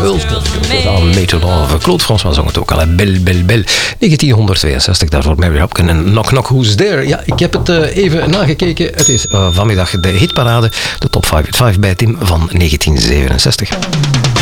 Girls. Made Love. Claude François zong het ook al. Belle, belle, belle. 1962, daarvoor Mary Hopkin en Knock Knock Who's There. Ja, ik heb het even nagekeken. Het is vanmiddag de hitparade, de top 5 bij Tim van 1967.